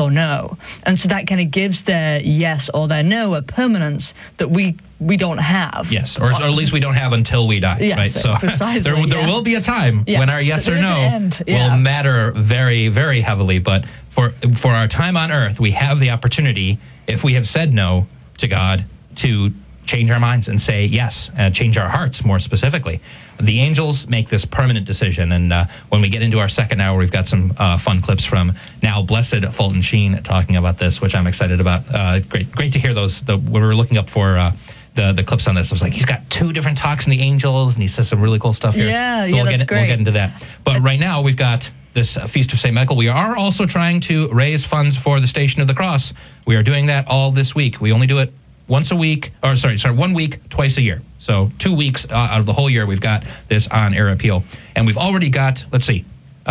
or no. And so that kind of gives their yes or their no a permanence that we don't have. Yes, or at least we don't have until we die, yes, right? So there will be a time when our yes or no will matter very, very heavily. But for our time on earth, we have the opportunity, if we have said no to God, to change our minds and say yes, and change our hearts more specifically. The angels make this permanent decision, and when we get into our second hour, we've got some fun clips from now blessed Fulton Sheen talking about this, which I'm excited about. Great to hear those. When we were looking up for the clips on this, I was like, he's got 2 different talks in the angels, and he says some really cool stuff here. Yeah, so that's great. We'll get into that. But right now, we've got this Feast of St. Michael. We are also trying to raise funds for the Station of the Cross. We are doing that all this week. We only do it once a week, or sorry, 1 week, twice a year. So 2 weeks out of the whole year, we've got this on-air appeal. And we've already got, let's see,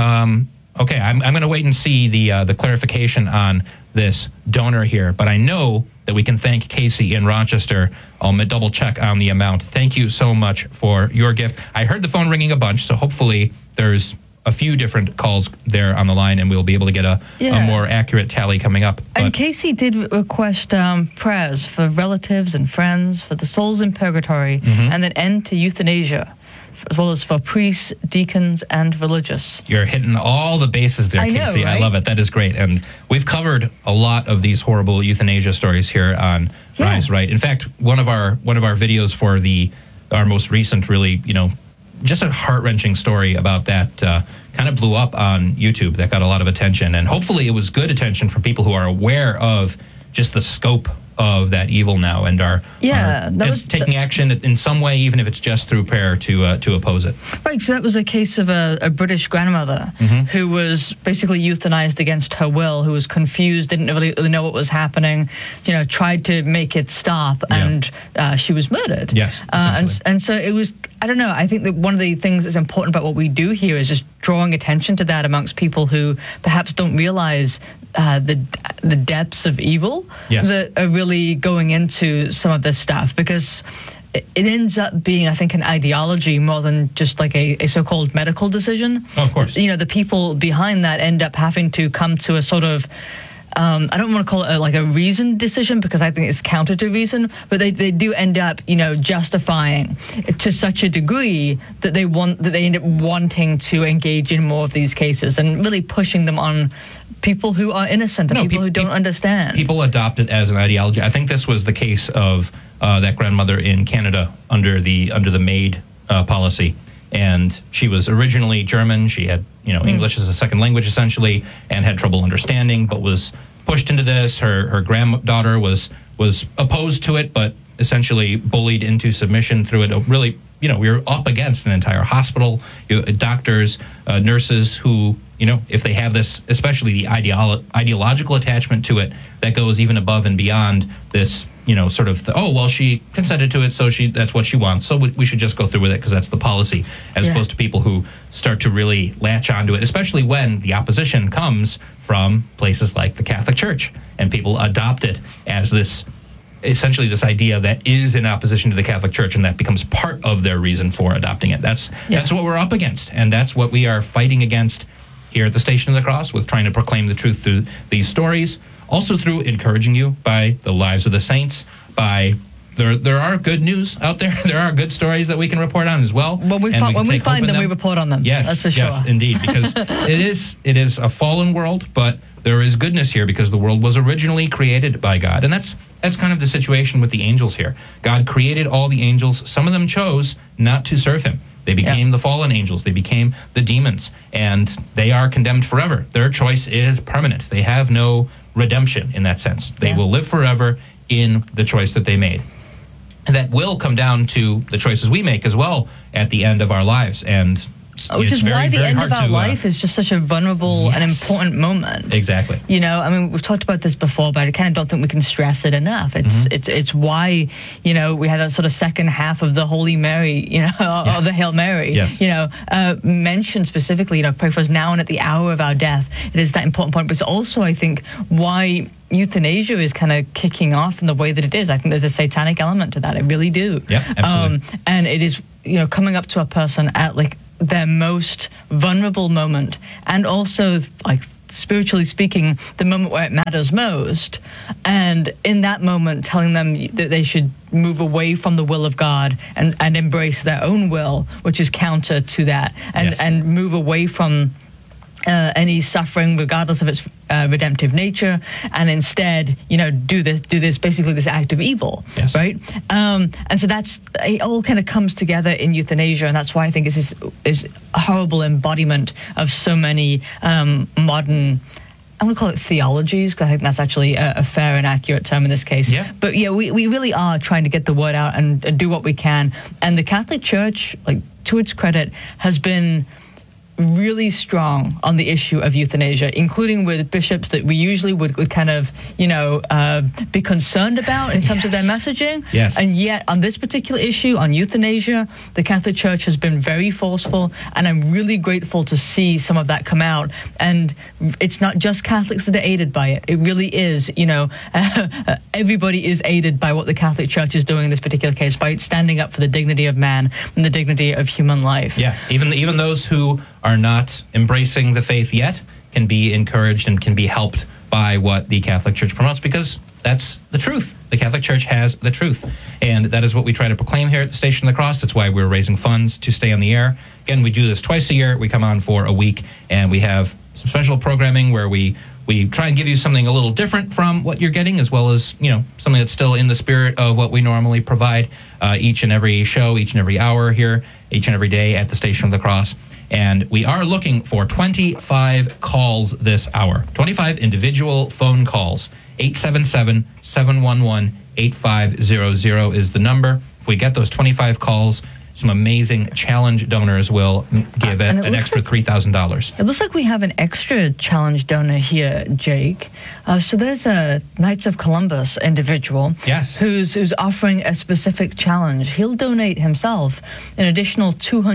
okay, I'm going to wait and see the clarification on this donor here, but I know that we can thank Casey in Rochester. I'll double check on the amount. Thank you so much for your gift. I heard the phone ringing a bunch, so hopefully there's a few different calls there on the line, and we'll be able to get a more accurate tally coming up. And Casey did request prayers for relatives and friends, for the souls in purgatory, and an end to euthanasia, as well as for priests, deacons, and religious. You're hitting all the bases there, Casey. Know, right? I love it. That is great. And we've covered a lot of these horrible euthanasia stories here on Rise Right. In fact, one of our videos for our most recent, really, just a heart-wrenching story about that kind of blew up on YouTube. That got a lot of attention, and hopefully it was good attention from people who are aware of just the scope of that evil now and are taking action in some way, even if it's just through prayer, to oppose it. Right, so that was a case of a British grandmother who was basically euthanized against her will, who was confused, didn't really know what was happening, tried to make it stop, and she was murdered. Yes, and so it was, I don't know, I think that one of the things that's important about what we do here is just drawing attention to that amongst people who perhaps don't realize the depths of evil that are really going into some of this stuff, because it ends up being, I think, an ideology more than just like a so-called medical decision. Oh, of course. The people behind that end up having to come to a sort of I don't want to call it a reasoned decision, because I think it's counter to reason, but they do end up, justifying to such a degree that they end up wanting to engage in more of these cases and really pushing them on people who are innocent and people who don't understand. People adopt it as an ideology. I think this was the case of that grandmother in Canada under the MAID policy. And she was originally German. She had, English as a second language, essentially, and had trouble understanding, but was pushed into this. Her granddaughter was opposed to it, but essentially bullied into submission through it. Really, we were up against an entire hospital, doctors, nurses who, if they have this, especially the ideological attachment to it, that goes even above and beyond this, sort of, she consented to it, so that's what she wants, so we should just go through with it because that's the policy, as opposed to people who start to really latch onto it, especially when the opposition comes from places like the Catholic Church, and people adopt it as this, essentially this idea that is in opposition to the Catholic Church, and that becomes part of their reason for adopting it. That's what we're up against, and that's what we are fighting against here at the Station of the Cross, with trying to proclaim the truth through these stories, also through encouraging you by the lives of the saints, by there are good news out there. There are good stories that we can report on as well. When we find them, we report on them. Yes, that's for sure. Yes, indeed, because it is a fallen world, but there is goodness here because the world was originally created by God. And that's kind of the situation with the angels here. God created all the angels. Some of them chose not to serve him. They became the fallen angels. They became the demons, and they are condemned forever. Their choice is permanent. They have no redemption in that sense. They will live forever in the choice that they made. And that will come down to the choices we make as well at the end of our lives. And which is why the end of our life is just such a vulnerable and important moment. Exactly. We've talked about this before, but I kind of don't think we can stress it enough. It's why, we had that sort of second half of the Holy Mary, or the Hail Mary, mentioned specifically, pray for us now and at the hour of our death. It is that important point. But it's also, I think, why euthanasia is kind of kicking off in the way that it is. I think there's a satanic element to that. I really do. Yeah, absolutely. And it is, coming up to a person at their most vulnerable moment, and also spiritually speaking, the moment where it matters most. And in that moment, telling them that they should move away from the will of God and embrace their own will, which is counter to that, and move away from any suffering, regardless of its redemptive nature, and instead, do this basically this act of evil, right? And so it all kind of comes together in euthanasia, and that's why I think it's this horrible embodiment of so many modern, I want to call it theologies, because I think that's actually a fair and accurate term in this case. Yeah. But we really are trying to get the word out and do what we can. And the Catholic Church, to its credit, has been really strong on the issue of euthanasia, including with bishops that we usually would kind of, be concerned about in terms of their messaging. Yes. And yet, on this particular issue, on euthanasia, the Catholic Church has been very forceful, and I'm really grateful to see some of that come out. And it's not just Catholics that are aided by it. It really is, everybody is aided by what the Catholic Church is doing in this particular case, by standing up for the dignity of man and the dignity of human life. Yeah, even those who are not embracing the faith yet can be encouraged and can be helped by what the Catholic Church promotes, because that's the truth. The Catholic Church has the truth, and that is what we try to proclaim here at the Station of the Cross. That's why we're raising funds to stay on the air. Again, we do this twice a year. We come on for a week, and we have some special programming where we try and give you something a little different from what you're getting, as well as, something that's still in the spirit of what we normally provide each and every show, each and every hour here, each and every day at the Station of the Cross. And we are looking for 25 calls this hour. 25 individual phone calls. 877-711-8500 is the number. If we get those 25 calls, some amazing challenge donors will give it an extra $3,000. It looks like we have an extra challenge donor here, Jake. So there's a Knights of Columbus individual who's offering a specific challenge. He'll donate himself an additional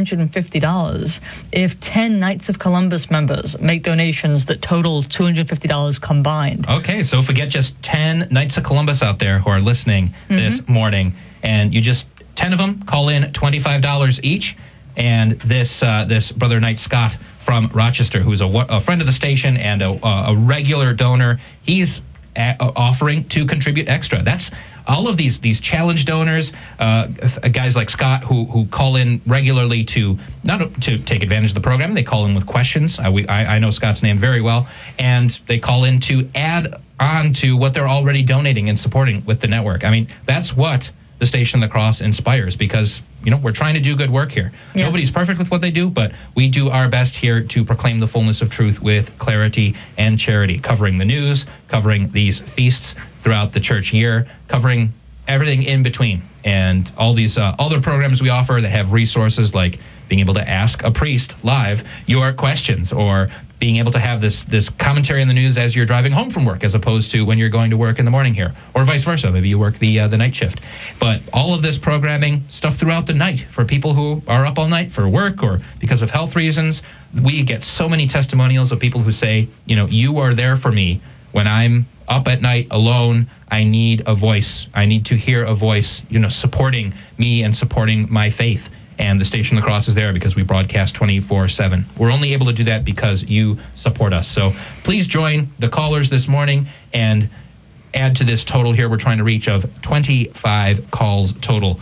$250 if 10 Knights of Columbus members make donations that total $250 combined. Okay, so if we get just 10 Knights of Columbus out there who are listening this morning, and you just 10 of them call in $25 each, and this Brother Knight Scott from Rochester, who's a friend of the station and a regular donor, he's offering to contribute extra. That's all of these challenge donors, guys like Scott who call in regularly to not to take advantage of the program. They call in with questions. I know Scott's name very well, and they call in to add on to what they're already donating and supporting with the network. I mean, that's what the Station of the Cross inspires, because we're trying to do good work here. Yeah. Nobody's perfect with what they do, but we do our best here to proclaim the fullness of truth with clarity and charity, covering the news, covering these feasts throughout the church year, covering everything in between, and all these other programs we offer that have resources like being able to ask a priest live your questions, or being able to have this commentary on the news as you're driving home from work, as opposed to when you're going to work in the morning here, or vice versa. Maybe you work the night shift. But all of this programming, stuff throughout the night for people who are up all night for work or because of health reasons. We get so many testimonials of people who say, you are there for me when I'm up at night alone. I need a voice. I need to hear a voice, supporting me and supporting my faith. And the Station of the Cross is there because we broadcast 24/7. We're only able to do that because you support us. So please join the callers this morning and add to this total here we're trying to reach of 25 calls total.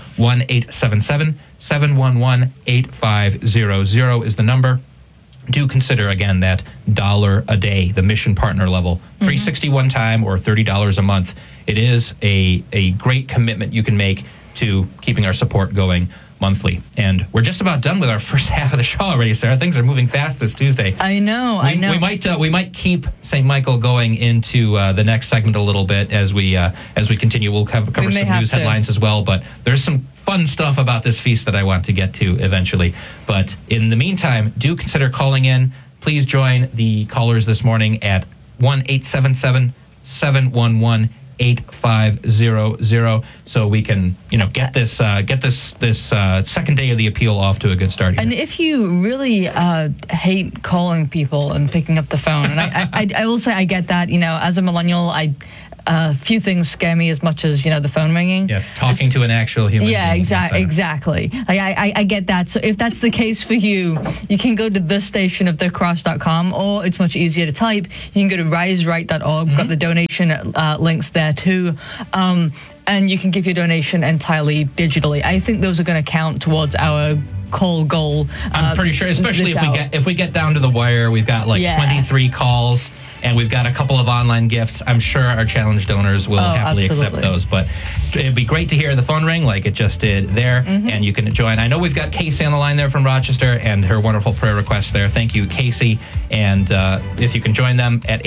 1-877-711-8500 is the number. Do consider, again, that $1 a day, the mission partner level, $360 one time or $30 a month. It is a great commitment you can make to keeping our support going monthly. And we're just about done with our first half of the show already, Sarah. Things are moving fast this Tuesday. I know. We might keep St. Michael going into the next segment a little bit as we continue. We'll cover some news headlines as well, but there's some fun stuff about this feast that I want to get to eventually. But in the meantime, do consider calling in. Please join the callers this morning at 1-877-711-8500. 877-711-8500, so we can, get this second day of the appeal off to a good start here. And if you really hate calling people and picking up the phone, and I will say I get that, as a millennial, few things scare me as much as, the phone ringing. Yes, talking to an actual human being. Exactly. I get that. So if that's the case for you, you can go to thestationofthecross.com, or it's much easier to type. You can go to riseright.org. We've got the donation links there too. And you can give your donation entirely digitally. I think those are going to count towards our call goal. I'm pretty sure, especially if we get down to the wire, we've got 23 calls. And we've got a couple of online gifts. I'm sure our challenge donors will happily accept those. But it'd be great to hear the phone ring like it just did there. And you can join. I know we've got Casey on the line there from Rochester and her wonderful prayer request there. Thank you, Casey. And if you can join them at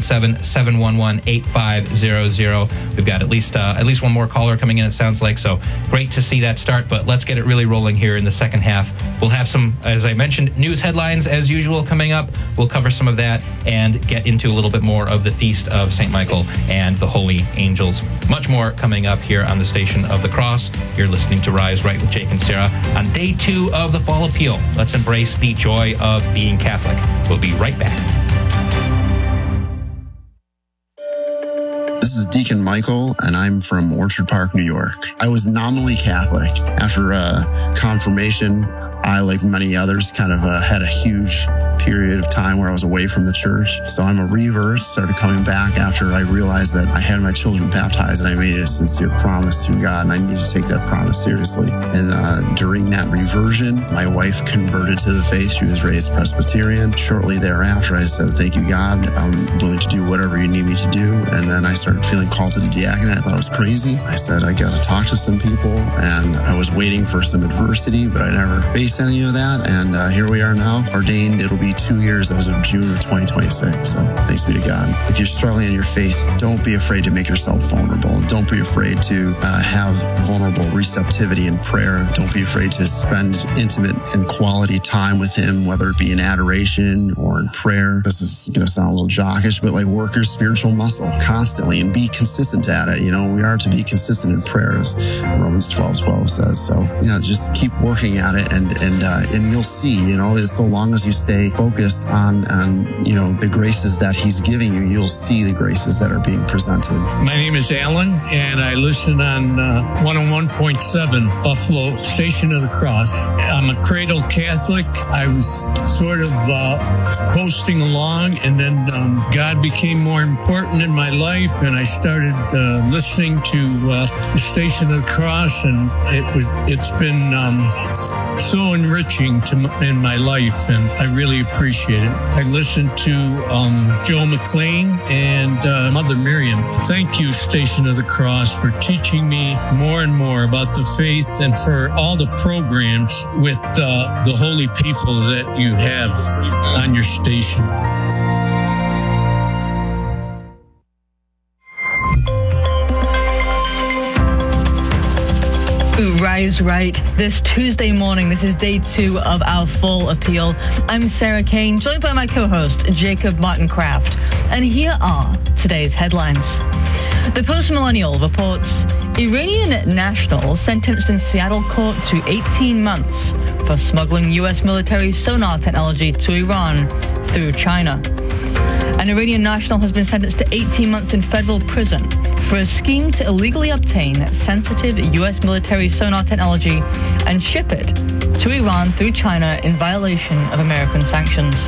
877-711-8500. We've got at least one more caller coming in, it sounds like. So great to see that start. But let's get it really rolling here in the second half. We'll have some, as I mentioned, news headlines as usual coming up. We'll cover some of that and get into a little bit more of the Feast of St. Michael and the Holy Angels. Much more coming up here on the Station of the Cross. You're listening to Rise Right with Jake and Sarah on day 2 of the Fall Appeal. Let's embrace the joy of being Catholic. We'll be right back. This is Deacon Michael, and I'm from Orchard Park, New York. I was nominally Catholic. After confirmation, I, like many others, kind of had a huge period of time where I was away from the church. So I'm a revert, started coming back after I realized that I had my children baptized and I made a sincere promise to God, and I needed to take that promise seriously. And during that reversion, my wife converted to the faith. She was raised Presbyterian. Shortly thereafter, I said, thank you, God. I'm willing to do whatever you need me to do. And then I started feeling called to the diaconate. I thought I was crazy. I said, I got to talk to some people. And I was waiting for some adversity, but I never faced any of that. And here we are now, ordained. It'll be 2 years as of June of 2026. So thanks be to God. If you're struggling in your faith, don't be afraid to make yourself vulnerable. Don't be afraid to have vulnerable receptivity in prayer. Don't be afraid to spend intimate and quality time with Him, whether it be in adoration or in prayer. This is going to sound a little jockish, but work your spiritual muscle constantly and be consistent at it. We are to be consistent in prayers. Romans 12:12 says. So, just keep working at it and you'll see, so long as you stay focused on the graces that He's giving you, you'll see the graces that are being presented. My name is Alan, and I listen on 101.7 Buffalo Station of the Cross. I'm a cradle Catholic. I was sort of coasting along, and then God became more important in my life, and I started listening to the Station of the Cross, and it's been so enriching in my life, and I really appreciate it. I listened to Joe McLean and Mother Miriam. Thank you, Station of the Cross, for teaching me more and more about the faith, and for all the programs with the holy people that you have on your station. Rise Right this Tuesday morning. This is day 2 of our Fall Appeal. I'm Sarah Kane, joined by my co-host, Jacob Martin Kraft. And here are today's headlines. The Post-Millennial reports Iranian national sentenced in Seattle court to 18 months for smuggling U.S. military sonar technology to Iran through China. An Iranian national has been sentenced to 18 months in federal prison for a scheme to illegally obtain sensitive U.S. military sonar technology and ship it to Iran through China in violation of American sanctions.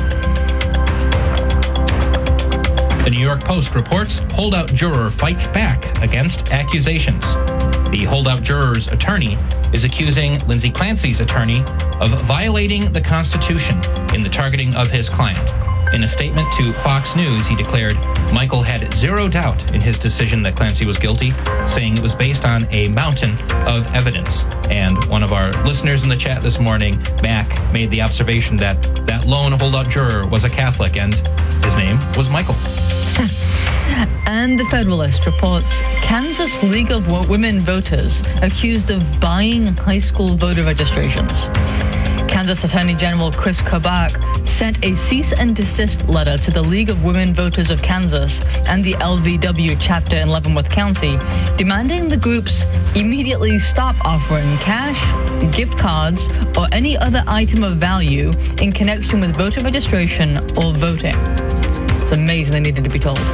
The New York Post reports holdout juror fights back against accusations. The holdout juror's attorney is accusing Lindsay Clancy's attorney of violating the Constitution in the targeting of his client. In a statement to Fox News, he declared Michael had zero doubt in his decision that Clancy was guilty, saying it was based on a mountain of evidence. And one of our listeners in the chat this morning, Mac, made the observation that that lone holdout juror was a Catholic, and his name was Michael. And the Federalist reports Kansas League of Women Voters accused of buying high school voter registrations. Kansas Attorney General Chris Kobach sent a cease and desist letter to the League of Women Voters of Kansas and the LVW chapter in Leavenworth County, demanding the groups immediately stop offering cash, gift cards, or any other item of value in connection with voter registration or voting. It's amazing they needed to be told.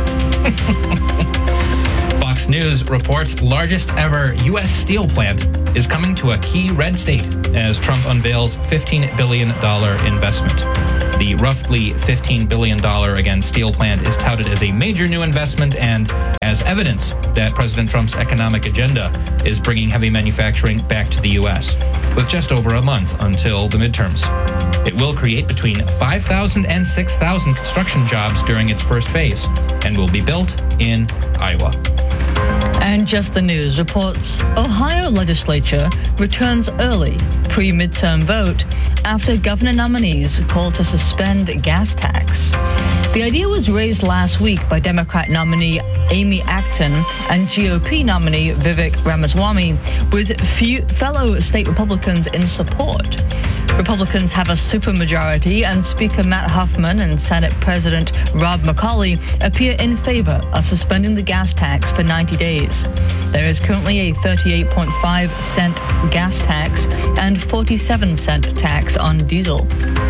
Fox News reports largest ever U.S. steel plant is coming to a key red state as Trump unveils $15 billion investment. The roughly $15 billion, again, steel plant is touted as a major new investment and as evidence that President Trump's economic agenda is bringing heavy manufacturing back to the U.S., with just over a month until the midterms. It will create between 5,000 and 6,000 construction jobs during its first phase and will be built in Iowa. And Just the News reports Ohio legislature returns early pre-midterm vote after governor nominees call to suspend gas tax. The idea was raised last week by Democrat nominee Amy Acton and GOP nominee Vivek Ramaswamy, with fellow state Republicans in support. Republicans have a supermajority, and Speaker Matt Huffman and Senate President Rob McCauley appear in favor of suspending the gas tax for 90 days. There is currently a 38.5-cent gas tax and 47-cent tax on diesel.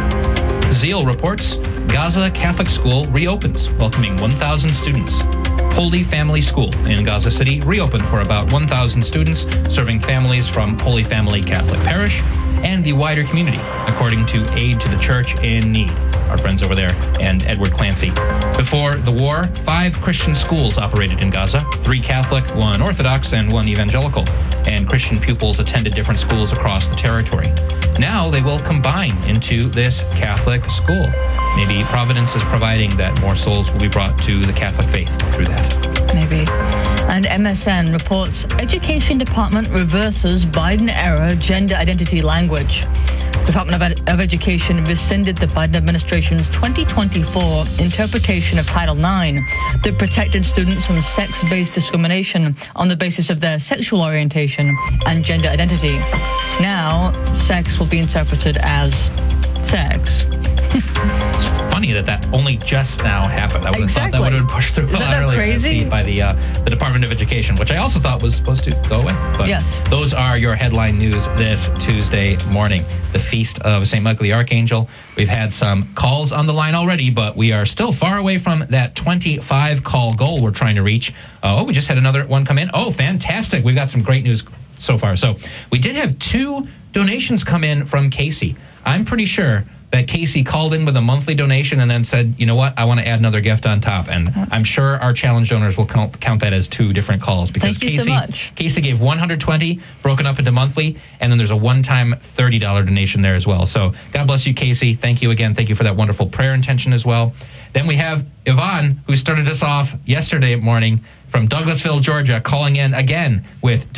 Zeal reports Gaza Catholic School reopens, welcoming 1,000 students. Holy Family School in Gaza City reopened for about 1,000 students, serving families from Holy Family Catholic Parish and the wider community, according to Aid to the Church in Need, our friends over there, and Edward Clancy. Before the war, 5 Christian schools operated in Gaza, 3 Catholic, 1 Orthodox, and 1 Evangelical, and Christian pupils attended different schools across the territory. Now they will combine into this Catholic school. Maybe Providence is providing that more souls will be brought to the Catholic faith through that. Maybe. And MSN reports Education Department reverses Biden-era gender identity language. Department of Education rescinded the Biden administration's 2024 interpretation of Title IX that protected students from sex-based discrimination on the basis of their sexual orientation and gender identity. Now, sex will be interpreted as sex. It's funny that only just now happened. I would have thought that would have been pushed through a lot earlier crazy? by the Department of Education, which I also thought was supposed to go away. But yes. Those are your headline news this Tuesday morning. The Feast of St. Michael the Archangel. We've had some calls on the line already, but we are still far away from that 25 call goal we're trying to reach. We just had another one come in. Oh, fantastic. We've got some great news so far. So we did have 2 donations come in from Casey. I'm pretty sure that Casey called in with a monthly donation and then said, you know what, I want to add another gift on top. And I'm sure our challenge donors will count that as 2 different calls. Because Thank you so much. Casey gave $120 broken up into monthly, and then there's a one-time $30 donation there as well. So God bless you, Casey. Thank you again. Thank you for that wonderful prayer intention as well. Then we have Yvonne, who started us off yesterday morning from Douglasville, Georgia, calling in again with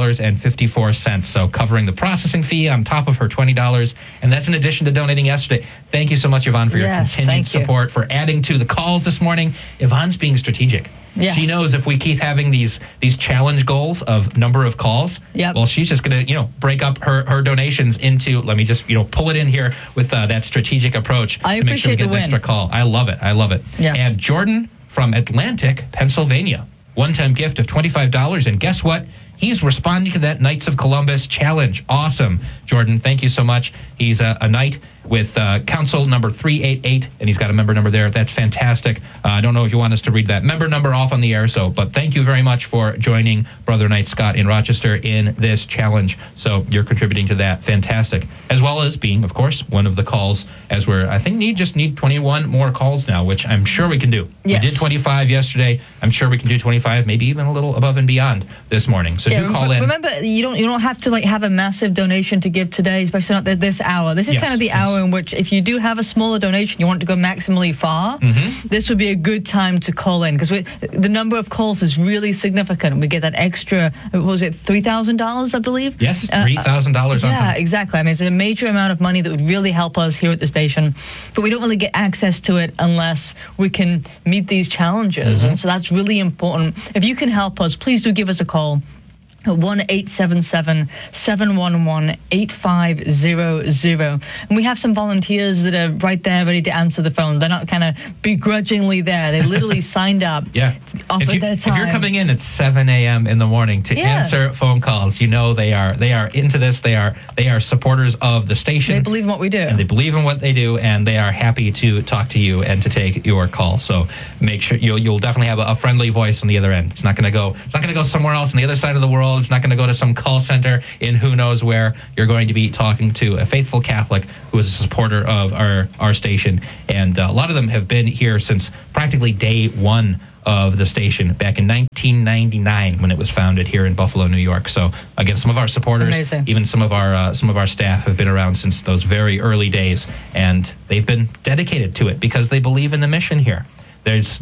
$20.54. So covering the processing fee on top of her $20. And that's in addition to donating yesterday. Thank you so much, Yvonne, for your continued support, for adding to the calls this morning. Yvonne's being strategic. Yes. She knows if we keep having these challenge goals of number of calls, well, she's just going to, break up her donations into, let me just, pull it in here with that strategic approach to make sure we get an extra call. I love it. I love it. Yeah. And Jordan from Atlantic, Pennsylvania. One-time gift of $25. And guess what? He's responding to that Knights of Columbus challenge. Awesome. Jordan, thank you so much. He's a knight with council number 388, and he's got a member number there. That's fantastic. I don't know if you want us to read that member number off on the air, but thank you very much for joining Brother Knight Scott in Rochester in this challenge. So you're contributing to that. Fantastic. As well as being, of course, one of the calls, as I think need 21 more calls now, which I'm sure we can do. Yes. We did 25 yesterday. I'm sure we can do 25, maybe even a little above and beyond this morning. So do call in. Remember, you don't have to have a massive donation to give today, especially not this hour. This is kind of the hour in which, if you do have a smaller donation, you want to go maximally far, this would be a good time to call in, because the number of calls is really significant. We get that extra, what was it, $3,000, I believe? Yes, $3,000 on top. Yeah, exactly. I mean, it's a major amount of money that would really help us here at the station, but we don't really get access to it unless we can meet these challenges, and so that's really important. If you can help us, please do give us a call. 1-877-711-8500. And we have some volunteers that are right there ready to answer the phone. They're not kind of begrudgingly there. They literally signed up, offered their time. If you're coming in at 7 a.m. in the morning to answer phone calls, you know they are into this. They are supporters of the station. They believe in what we do. And they believe in what they do, and they are happy to talk to you and to take your call. So make sure you'll definitely have a friendly voice on the other end. It's not going to go somewhere else on the other side of the world. It's not going to go to some call center in who knows where. You're going to be talking to a faithful Catholic who is a supporter of our station. And a lot of them have been here since practically day one of the station back in 1999 when it was founded here in Buffalo, New York. So again, some of our supporters, amazing. Even some of our staff have been around since those very early days, and they've been dedicated to it because they believe in the mission here. It's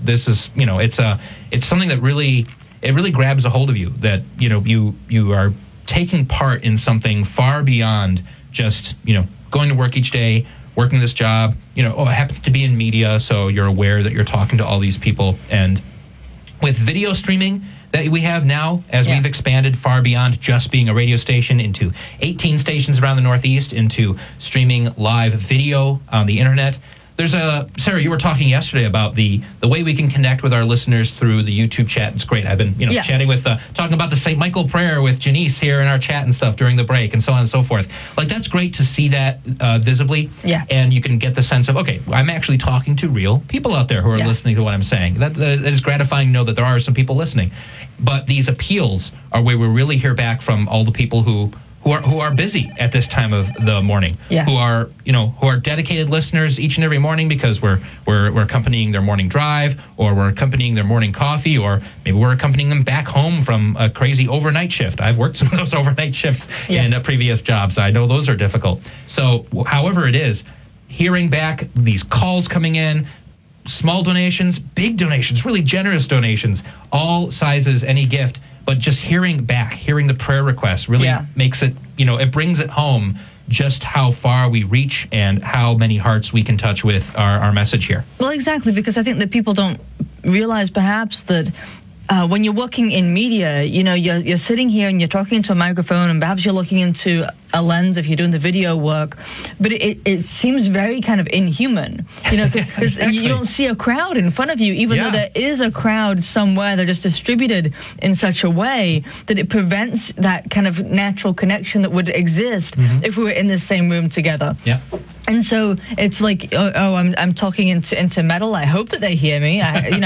something that really grabs a hold of you, that you are taking part in something far beyond just going to work each day, working this job. It happens to be in media, so you're aware that you're talking to all these people. And with video streaming that we have now, as we've expanded far beyond just being a radio station into 18 stations around the Northeast, into streaming live video on the internet. There's Sarah, you were talking yesterday about the way we can connect with our listeners through the YouTube chat. It's great. I've been chatting with talking about the St. Michael prayer with Janice here in our chat and stuff during the break, and so on and so forth. Like, that's great to see that visibly. Yeah. And you can get the sense of, okay, I'm actually talking to real people out there who are listening to what I'm saying. That is gratifying to know that there are some people listening. But these appeals are where we really hear back from all the people who are busy at this time of the morning, who are dedicated listeners each and every morning because we're accompanying their morning drive, or we're accompanying their morning coffee, or maybe we're accompanying them back home from a crazy overnight shift. I've worked some of those overnight shifts in previous jobs. I know those are difficult. So however it is, hearing back these calls coming in, small donations, big donations, really generous donations, all sizes, any gift. But just hearing the prayer requests really makes it, it brings it home just how far we reach and how many hearts we can touch with our message here. Well, exactly, because I think that people don't realize perhaps that when you're working in media, you're sitting here and you're talking into a microphone, and perhaps you're looking into a lens if you're doing the video work, but it seems very kind of inhuman, because exactly. You don't see a crowd in front of you, even though there is a crowd somewhere. They're just distributed in such a way that it prevents that kind of natural connection that would exist if we were in the same room together. Yeah. And so it's like, I'm talking into metal. I hope that they hear me.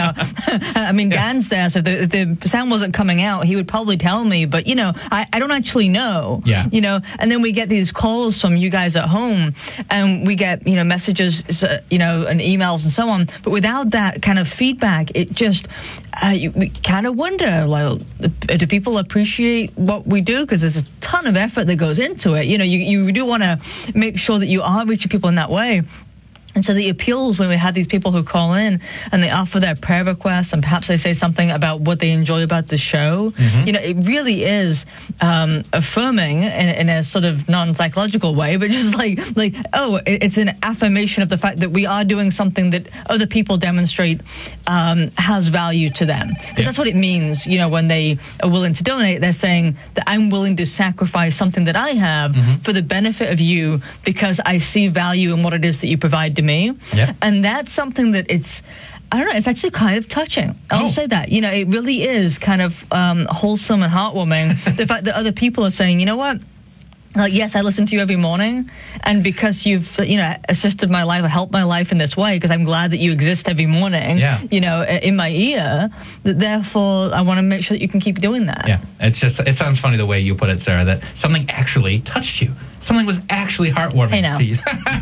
I mean, Dan's there, so if the sound wasn't coming out, he would probably tell me. But I don't actually know. Yeah. And then we get these calls from you guys at home, and we get messages, and emails and so on. But without that kind of feedback, it just we kind of wonder, like, do people appreciate what we do? Because there's a ton of effort that goes into it. You do want to make sure that you are reaching people in that way. And so the appeals, when we had these people who call in and they offer their prayer requests, and perhaps they say something about what they enjoy about the show, it really is affirming in a sort of non-psychological way, but just like it's an affirmation of the fact that we are doing something that other people demonstrate has value to them. Because that's what it means, when they are willing to donate. They're saying that I'm willing to sacrifice something that I have for the benefit of you, because I see value in what it is that you provide to me. And that's something that it's actually kind of touching. I'll say that. It really is kind of wholesome and heartwarming. The fact that other people are saying, you know what? Yes, I listen to you every morning, and because you've assisted my life or helped my life in this way, because I'm glad that you exist every morning, in my ear, therefore I want to make sure that you can keep doing that. Yeah, it sounds funny the way you put it, Sarah, that something actually touched you. Something was actually heartwarming to you.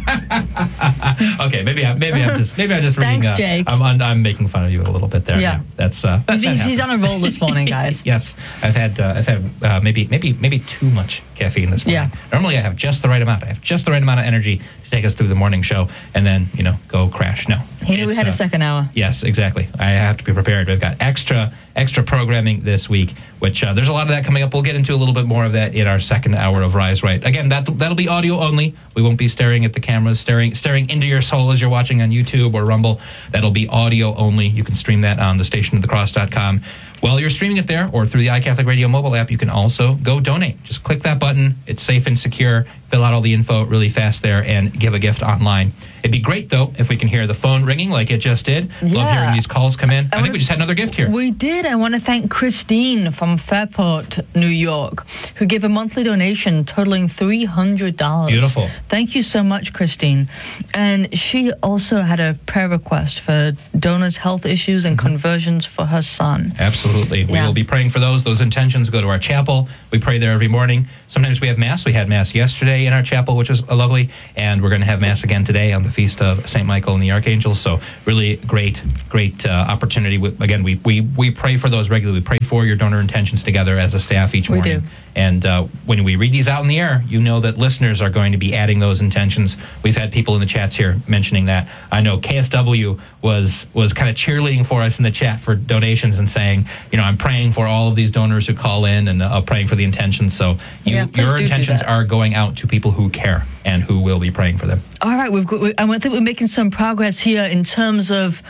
Okay, maybe I'm just reading. Thanks, Jake. I'm making fun of you a little bit there. Yeah, that's he's on a roll this morning, guys. Yes, I've had maybe too much caffeine this morning. Yeah. Normally I have just the right amount. I have just the right amount of energy to take us through the morning show, and then go crash. No, he knew we had a second hour. Yes, exactly. I have to be prepared. We've got extra programming this week, which there's a lot of that coming up. We'll get into a little bit more of that in our second hour of Rise Right. Again, that'll be audio only. We won't be staring at the cameras, staring into your soul as you're watching on YouTube or Rumble. That'll be audio only. You can stream that on thestationofthecross.com. While you're streaming it there or through the iCatholic Radio mobile app, you can also go donate. Just click that button. It's safe and secure. Fill out all the info really fast there and give a gift online. It'd be great, though, if we can hear the phone ringing like it just did. Love hearing these calls come in. I think we just had another gift here. We did. I want to thank Christine from Fairport, New York, who gave a monthly donation totaling $300. Beautiful. Thank you so much, Christine. And she also had a prayer request for donors' health issues and conversions for her son. Absolutely. We will be praying for those. Those intentions go to our chapel. We pray there every morning. Sometimes we have Mass. We had Mass yesterday in our chapel, which is lovely. And we're going to have Mass again today on the feast of St. Michael and the Archangels. So really great opportunity. Again, we pray for those regularly. We pray for your donor intentions together as a staff each morning. We do. And when we read these out in the air, you know that listeners are going to be adding those intentions. We've had people in the chats here mentioning that. I know KSW was kind of cheerleading for us in the chat for donations and saying, I'm praying for all of these donors who call in and praying for the intentions. So your intentions are going out to people who care and who will be praying for them. All right, I think we're making some progress here in terms of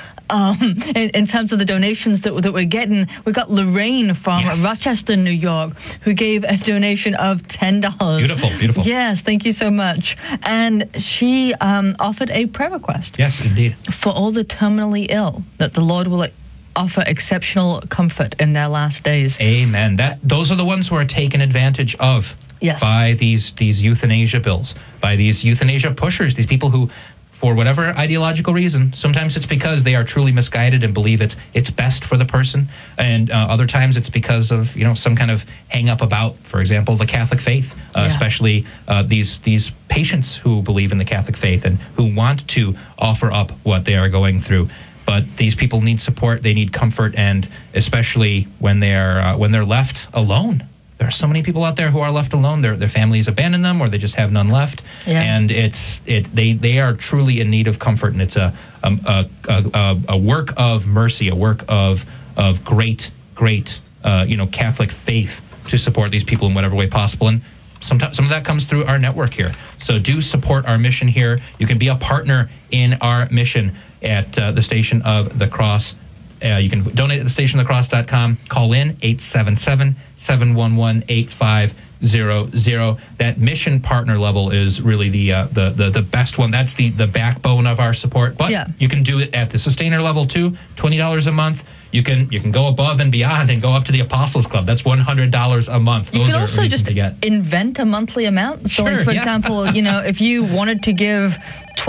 in terms of the donations that we're getting. We've got Lorraine from Rochester, New York, who gave a donation of $10. Beautiful. Yes, thank you so much. And she offered a prayer request. Yes, indeed. For all the terminally ill, that the Lord will offer exceptional comfort in their last days. Amen. Those are the ones who are taken advantage of by these euthanasia bills, by these euthanasia pushers, these people who, for whatever ideological reason, sometimes it's because they are truly misguided and believe it's best for the person, and other times it's because of some kind of hang up about, for example, the Catholic faith, especially these patients who believe in the Catholic faith and who want to offer up what they are going through. But these people need support, they need comfort, and especially when they're left alone. There are so many people out there who are left alone. Their families abandon them, or they just have none left. Yeah. And they are truly in need of comfort. And it's a work of mercy, a work of great Catholic faith to support these people in whatever way possible. And some of that comes through our network here. So do support our mission here. You can be a partner in our mission at the Station of the Cross. You can donate at thestationofthecross.com. Call in 877-711-8500. That mission partner level is really the best one. That's the backbone of our support. But you can do it at the sustainer level too. $20 a month. You can go above and beyond and go up to the Apostles Club. That's $100 a month. You can also just invent a monthly amount. So, for example, if you wanted to give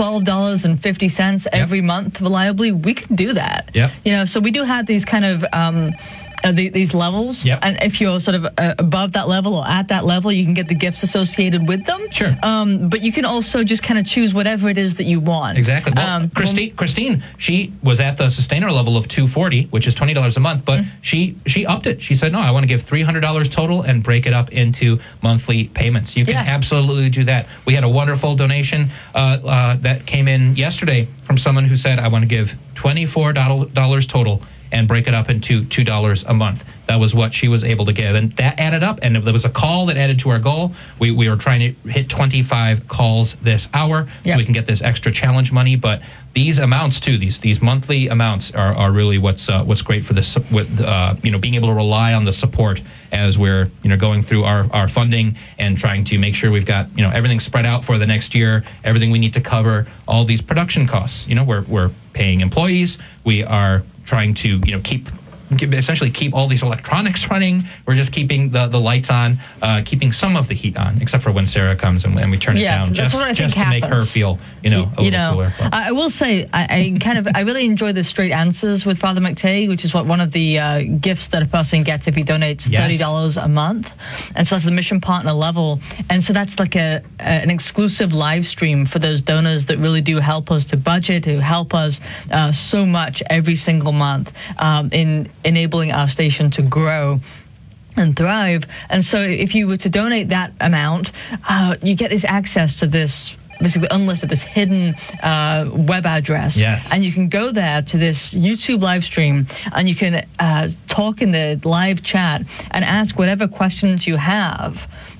$12.50 every month reliably, we can do that. Yep. So we do have these kind of these levels, and if you're sort of above that level or at that level, you can get the gifts associated with them. Sure. But you can also just kind of choose whatever it is that you want. Exactly. Well, Christine, she was at the sustainer level of $240, which is $20 a month, but she upped it. She said, no, I want to give $300 total and break it up into monthly payments. You can absolutely do that. We had a wonderful donation that came in yesterday from someone who said, I want to give $24 total and break it up into $2 a month. That was what she was able to give. And that added up, and there was a call that added to our goal. We were trying to hit 25 calls this hour so we can get this extra challenge money. But these amounts, too, these monthly amounts are really what's great for this, with being able to rely on the support as we're going through our funding and trying to make sure we've got everything spread out for the next year, everything we need to cover, all these production costs. We're paying employees. We are trying to essentially keep all these electronics running. We're just keeping the lights on, keeping some of the heat on, except for when Sarah comes and we turn it down, just to make her feel a little cooler. I will say I really enjoy the straight answers with Father McTay, which is one of the gifts that a person gets if he donates $30 a month, and so that's the mission partner level, and so that's like an exclusive live stream for those donors that really do help us to budget, who help us so much every single month in enabling our station to grow and thrive. And so if you were to donate that amount, you get this access to this basically unlisted, this hidden web address. Yes. And you can go there to this YouTube live stream, and you can talk in the live chat and ask whatever questions you have.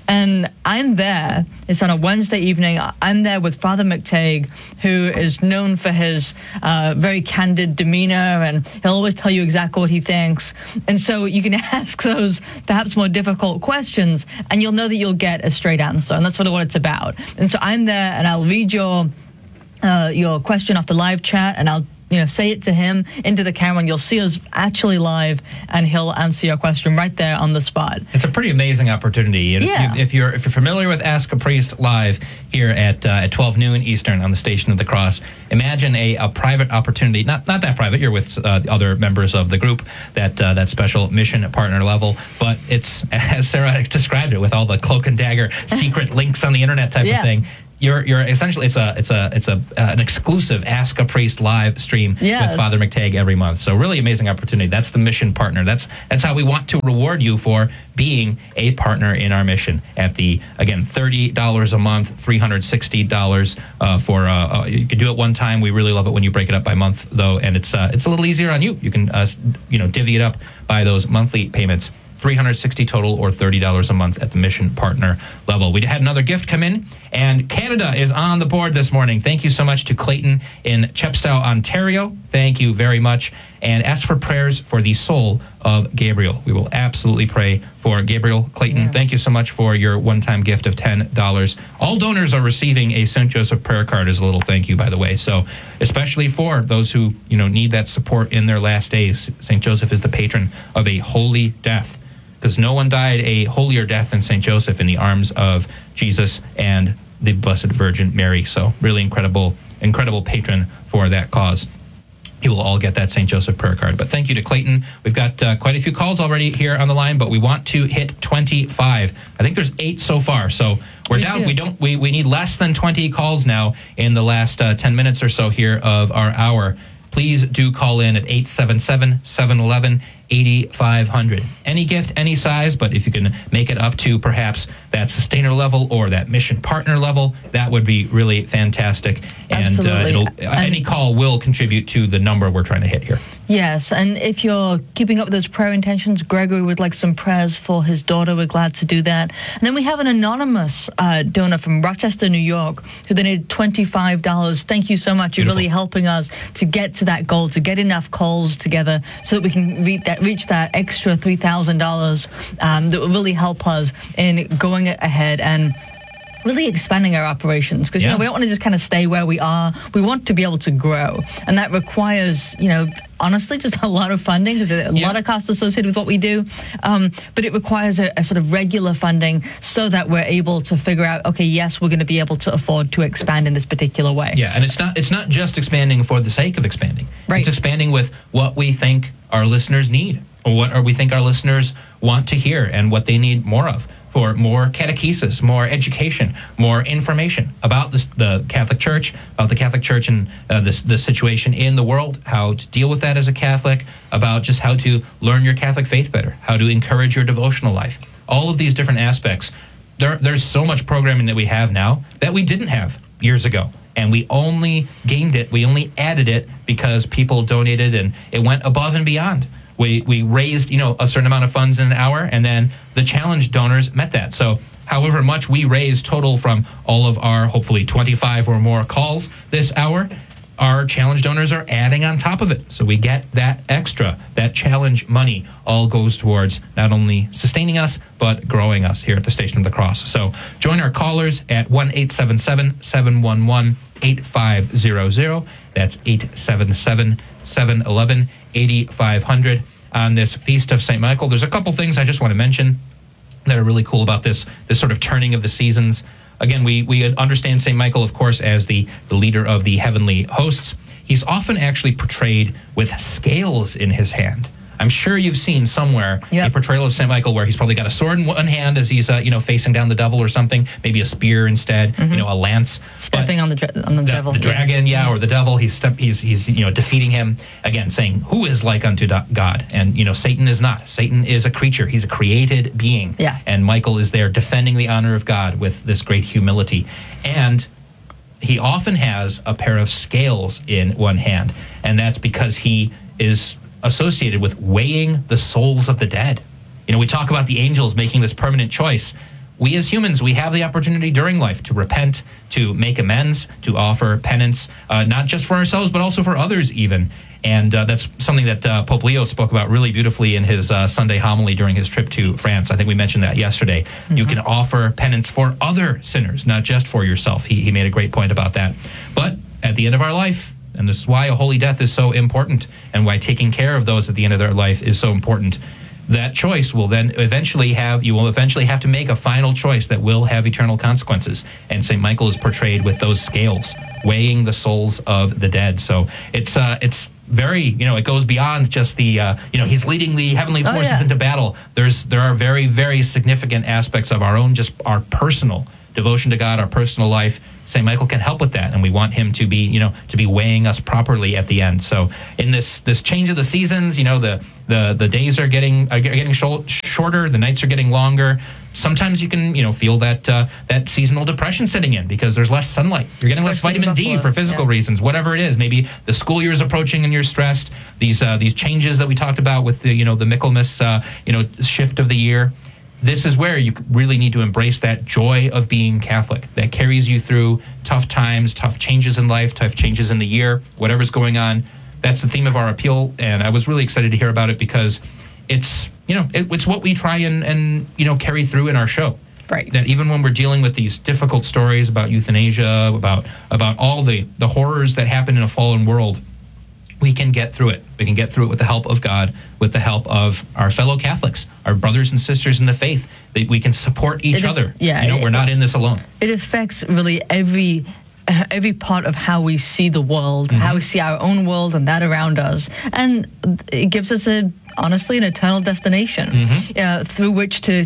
And I'm there. It's on a Wednesday evening. I'm there with Father McTague, who is known for his very candid demeanor, and he'll always tell you exactly what he thinks. And so you can ask those perhaps more difficult questions, and you'll know that you'll get a straight answer. And that's what it's about. And so I'm there, and I'll read your question off the live chat, and I'll say it to him into the camera, and you'll see us actually live, and he'll answer your question right there on the spot. It's a pretty amazing opportunity. Yeah. If you're familiar with Ask a Priest Live here at 12 noon Eastern on the Station of the Cross, imagine a private opportunity, not that private, you're with other members of the group, that special mission partner level, but it's, as Sarah described it, with all the cloak and dagger secret links on the internet type of thing. You're essentially it's an exclusive Ask a Priest live stream with Father McTague every month. So really amazing opportunity. That's the mission partner. That's how we want to reward you for being a partner in our mission. At the again $30 a month, $360 for you can do it one time. We really love it when you break it up by month though, and it's a little easier on you. You can divvy it up by those monthly payments. $360 total, or $30 a month at the mission partner level. We had another gift come in, and Canada is on the board this morning. Thank you so much to Clayton in Chepstow, Ontario. Thank you very much. And ask for prayers for the soul of Gabriel. We will absolutely pray for Gabriel. Clayton, thank you so much for your one-time gift of $10. All donors are receiving a St. Joseph prayer card as a little thank you, by the way. So especially for those who need that support in their last days, St. Joseph is the patron of a holy death, because no one died a holier death than St. Joseph in the arms of Jesus and the Blessed Virgin Mary. So really incredible patron for that cause. You will all get that St. Joseph prayer card. But thank you to Clayton. We've got quite a few calls already here on the line, but we want to hit 25. I think there's 8 so far, so we're down. We need less than 20 calls now in the last 10 minutes or so here of our hour. Please do call in at 877-711-8500. Any gift, any size, but if you can make it up to perhaps that sustainer level or that mission partner level, that would be really fantastic. Absolutely. And any call will contribute to the number we're trying to hit here. Yes, and if you're keeping up with those prayer intentions, Gregory would like some prayers for his daughter. We're glad to do that. And then we have an anonymous donor from Rochester, New York, who donated $25. Thank you so much. Beautiful. You're really helping us to get to that goal, to get enough calls together so that we can reach that extra $3,000 that will really help us in going ahead and really expanding our operations, because we don't want to just kind of stay where we are. We want to be able to grow, and that requires honestly just a lot of funding. There's a lot of costs associated with what we do, but it requires a sort of regular funding so that we're able to figure out, okay, yes, we're going to be able to afford to expand in this particular way. Yeah, and it's not just expanding for the sake of expanding. Right. It's expanding with what we think our listeners need, or what we think our listeners want to hear, and what they need more of. For more catechesis, more education, more information about the Catholic Church, about the Catholic Church and the situation in the world, how to deal with that as a Catholic, about just how to learn your Catholic faith better, how to encourage your devotional life. All of these different aspects. There's so much programming that we have now that we didn't have years ago. And we only gained it, we only added it because people donated, and it went above and beyond. We raised, a certain amount of funds in an hour, and then the challenge donors met that. So however much we raised total from all of our, hopefully 25 or more calls this hour, our challenge donors are adding on top of it. So we get that extra, that challenge money all goes towards not only sustaining us, but growing us here at the Station of the Cross. So join our callers at 1-877-711-8500. That's 877-711-8500 on this Feast of St. Michael. There's a couple things I just want to mention that are really cool about this sort of turning of the seasons. Again, we understand St. Michael, of course, as the leader of the heavenly hosts. He's often actually portrayed with scales in his hand. I'm sure you've seen somewhere a portrayal of St. Michael where he's probably got a sword in one hand as he's facing down the devil or something, maybe a spear instead, a lance. Stepping on the devil. The dragon, or the devil, he's defeating him, again, saying, who is like unto God? And, Satan is not. Satan is a creature. He's a created being. Yeah. And Michael is there defending the honor of God with this great humility. And he often has a pair of scales in one hand, and that's because he is associated with weighing the souls of the dead. We talk about the angels making this permanent choice. we as humans, we have the opportunity during life to repent, to make amends, to offer penance, not just for ourselves, but also for others even. And that's something that Pope Leo spoke about really beautifully in his Sunday homily during his trip to France. I think we mentioned that yesterday. Mm-hmm. You can offer penance for other sinners, not just for yourself. He made a great point about that. But at the end of our life, and this is why a holy death is so important, and why taking care of those at the end of their life is so important, that choice will then eventually have to make a final choice that will have eternal consequences. And St. Michael is portrayed with those scales, weighing the souls of the dead. So it's very, it goes beyond just the, he's leading the heavenly forces into battle. There are very, very significant aspects of our personal devotion to God, our personal life. St. Michael can help with that, and we want him to be weighing us properly at the end. So in this change of the seasons, the days are getting shorter, the nights are getting longer. Sometimes you can feel that seasonal depression setting in because there's less sunlight. You're getting less vitamin D for physical reasons, whatever it is. Maybe the school year is approaching and you're stressed. These changes that we talked about with the Michaelmas shift of the year. This is where you really need to embrace that joy of being Catholic that carries you through tough times, tough changes in life, tough changes in the year, whatever's going on. That's the theme of our appeal, and I was really excited to hear about it because it's what we try and carry through in our show. Right. That even when we're dealing with these difficult stories about euthanasia, about all the horrors that happen in a fallen world, we can get through it. We can get through it with the help of God, with the help of our fellow Catholics, our brothers and sisters in the faith. That we can support each other. We're not in this alone. It affects really every part of how we see the world, mm-hmm. how we see our own world and that around us. And it gives us honestly an eternal destination mm-hmm. Through which to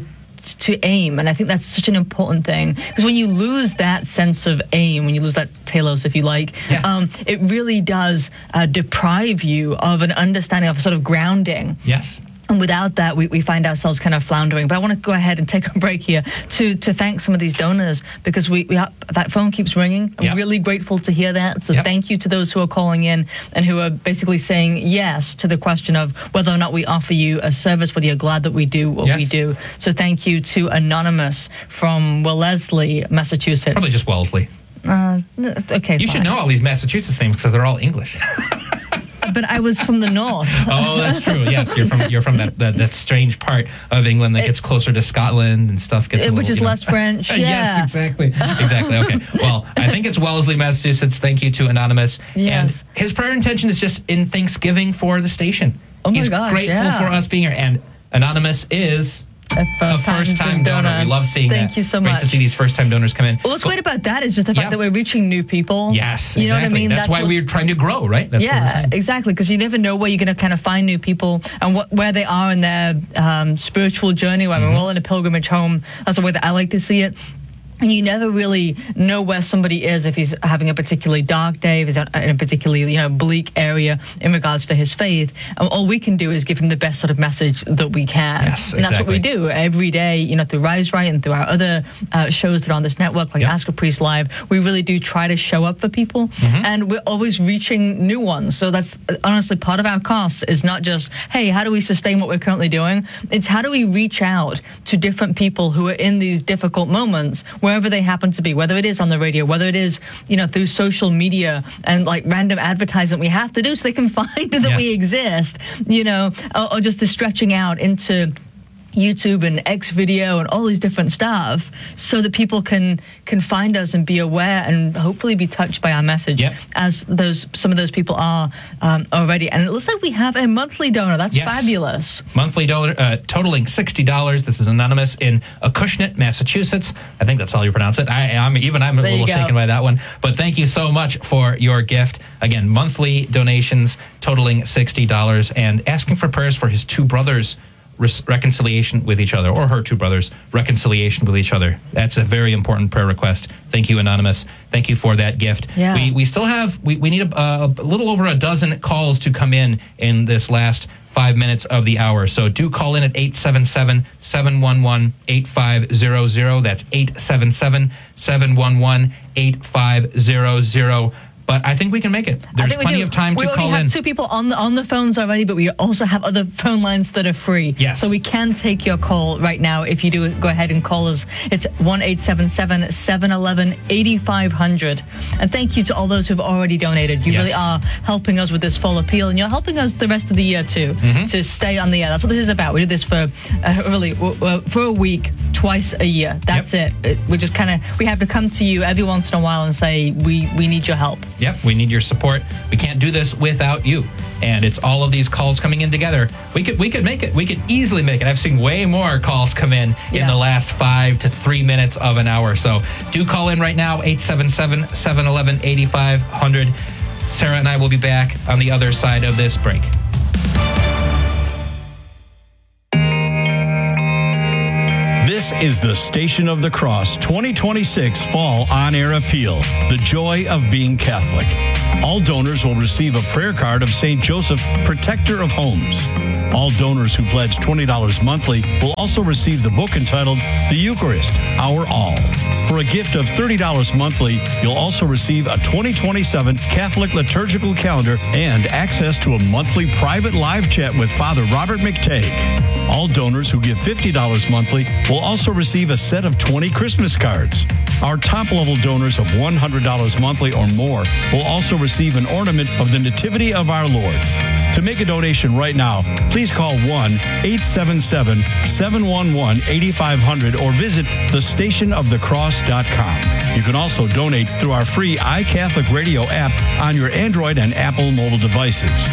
aim. And I think that's such an important thing, because when you lose that sense of aim, when you lose that telos, if you like, it really does deprive you of an understanding of sort of grounding. Yes. And without that, we find ourselves kind of floundering. But I want to go ahead and take a break here to thank some of these donors, because that phone keeps ringing. I'm really grateful to hear that. So thank you to those who are calling in and who are basically saying yes to the question of whether or not we offer you a service, whether you're glad that we do what we do. So thank you to Anonymous from Wellesley, Massachusetts. Probably just Wellesley. Okay, you should know all these Massachusetts names because they're all English. But I was from the north. Oh, that's true. Yes, you're from that strange part of England that gets closer to Scotland and stuff gets which is less French. Yeah. Yes, exactly. Okay. Well, I think it's Wellesley, Massachusetts. Thank you to Anonymous. Yes. And his prayer intention is just in thanksgiving for the station. Oh my He's gosh, grateful for us being here. And Anonymous is a first-time donor. We love seeing that. Thank you so much. Great to see these first-time donors come in. Well, what's great about that is just the fact that we're reaching new people. Yes, you know exactly. What I mean? That's why we're trying to grow, right? That's exactly, because you never know where you're going to kind of find new people and where they are in their spiritual journey. I mean, we're all in a pilgrimage home. That's the way that I like to see it. And you never really know where somebody is, if he's having a particularly dark day, if he's in a particularly bleak area in regards to his faith. And all we can do is give him the best sort of message that we can. Yes, and that's what we do every day, through Rise Right and through our other shows that are on this network, like Ask a Priest Live. We really do try to show up for people, and we're always reaching new ones. So that's honestly part of our costs is not just, hey, how do we sustain what we're currently doing? It's how do we reach out to different people who are in these difficult moments, wherever they happen to be, whether it is on the radio, whether it is, through social media and like random advertising we have to do so they can find that we exist, or just the stretching out into YouTube and X video and all these different stuff so that people can find us and be aware and hopefully be touched by our message as some of those people are already. And it looks like we have a monthly donor. That's fabulous. Monthly donor totaling $60. This is Anonymous in Acushnet, Massachusetts. I think that's how you pronounce it. I'm a little shaken by that one. But thank you so much for your gift. Again, monthly donations totaling $60 and asking for prayers for his two brothers' reconciliation with each other, or her two brothers' reconciliation with each other. That's a very important prayer request. Thank you, Anonymous. Thank you for that gift. Yeah. We still have, we need a little over a dozen calls to come in this last 5 minutes of the hour. So do call in at 877-711-8500. That's 877-711-8500. But I think we can make it. There's plenty of time to call in. We have 2 people on the phones already, but we also have other phone lines that are free. Yes. So we can take your call right now. If you do, go ahead and call us. It's 1-877-711-8500. And thank you to all those who've already donated. You really are helping us with this fall appeal, and you're helping us the rest of the year too, to stay on the air. That's what this is about. We do this for for a week, twice a year. That's it. We just we have to come to you every once in a while and say, we need your help. Yep, we need your support. We can't do this without you. And it's all of these calls coming in together. We could make it. We could easily make it. I've seen way more calls come in the last 5 to 3 minutes of an hour. So do call in right now, 877-711-8500. Sarah and I will be back on the other side of this break. This is the Station of the Cross 2026 Fall On-Air Appeal, The Joy of Being Catholic. All donors will receive a prayer card of St. Joseph, Protector of Homes. All donors who pledge $20 monthly will also receive the book entitled The Eucharist, Our All. For a gift of $30 monthly, you'll also receive a 2027 Catholic liturgical calendar and access to a monthly private live chat with Father Robert McTagg. All donors who give $50 monthly will also receive a set of 20 Christmas cards. Our top-level donors of $100 monthly or more will also receive an ornament of the Nativity of our Lord. To make a donation right now, please call 1-877-711-8500 or visit thestationofthecross.com. You can also donate through our free iCatholic Radio app on your Android and Apple mobile devices.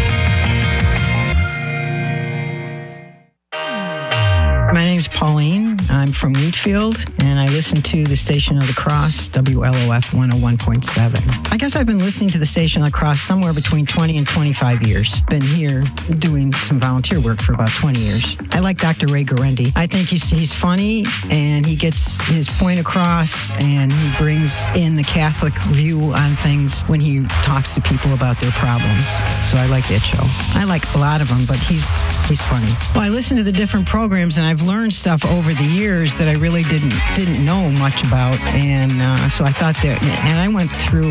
My name's Pauline. I'm from Wheatfield, and I listen to the Station of the Cross, WLOF 101.7. I guess I've been listening to the Station of the Cross somewhere between 20 and 25 years. Been here doing some volunteer work for about 20 years. I like Dr. Ray Guarendi. I think he's funny, and he gets his point across, and he brings in the Catholic view on things when he talks to people about their problems. So I like that show. I like a lot of them, but he's funny. Well, I listen to the different programs, and I've learned stuff over the years that I really didn't know much about, and so I thought that, and I went through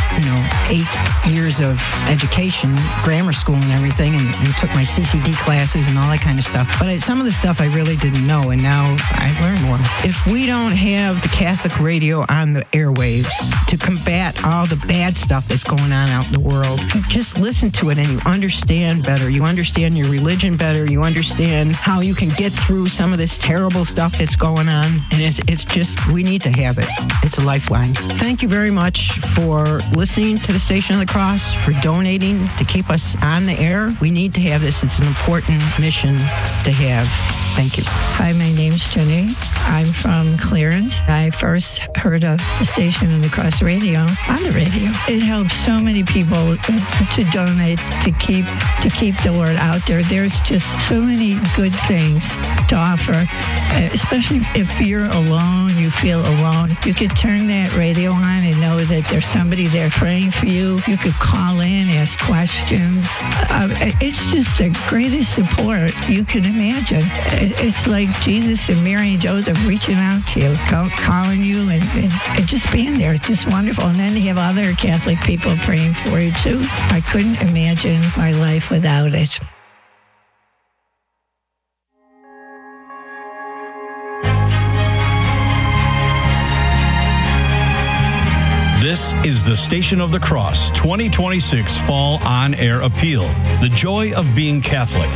8 years of education, grammar school and everything, and took my CCD classes and all that kind of stuff. But some of the stuff I really didn't know, and now I've learned more. If we don't have the Catholic radio on the airwaves to combat all the bad stuff that's going on out in the world, you just listen to it and you understand better. You understand your religion better. You understand how you can get through some of this terrible stuff that's going on, and it's just, we need to have it. It's a lifeline. Thank you very much for listening to the Station of the Cross, for donating to keep us on the air. We need to have this. It's an important mission to have. Thank you. Hi, my name's Jenny. I'm from Clarence. I first heard of the Station of the Cross radio on the radio. It helps so many people to donate, to keep the word out there. There's just so many good things to offer, especially if you're alone, you feel alone. You could turn that radio on and know that there's somebody there praying for you. You could call in, ask questions. It's just the greatest support you can imagine. It's like Jesus and Mary and Joseph reaching out to you, calling you, and just being there. It's just wonderful. And then you have other Catholic people praying for you, too. I couldn't imagine my life without it. This is the Station of the Cross 2026 Fall On-Air Appeal, The Joy of Being Catholic.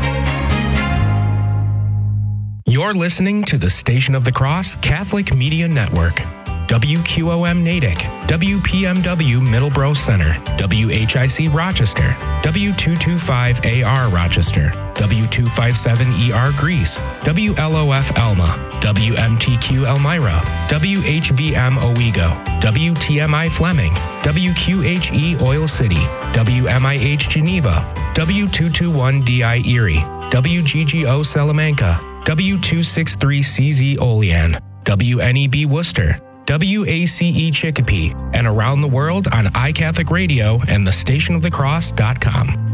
You're listening to the Station of the Cross Catholic Media Network. WQOM Natick, WPMW Middleborough Center, WHIC Rochester, W225AR Rochester, W257ER Greece, WLOF Elma, WMTQ Elmira, WHVM Owego, WTMI Fleming, WQHE Oil City, WMIH Geneva, W221DI Erie, WGGO Salamanca, W263CZ Olean, WNEB Worcester, WACE Chicopee, and around the world on iCatholic Radio and thestationofthecross.com.